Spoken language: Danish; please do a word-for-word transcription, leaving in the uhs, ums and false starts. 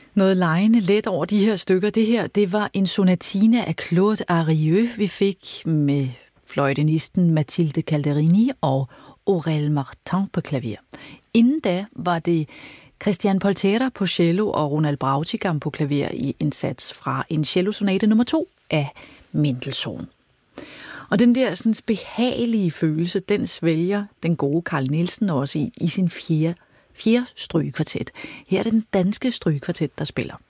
Noget lejende let over de her stykker. Det her, det var en sonatine af Claude Arieux, vi fik med fløjtenisten Mathilde Calderini og Aurel Martin på klaver. Inden da var det Christian Poltera på cello og Ronald Brautigam på klaver i en sats fra en cellosonate nummer to af Mendelssohn. Og den der sådan behagelige følelse, den svælger den gode Carl Nielsen også i, i sin fjerde, fjerde strygekvartet. Her er det den danske strygekvartet, der spiller.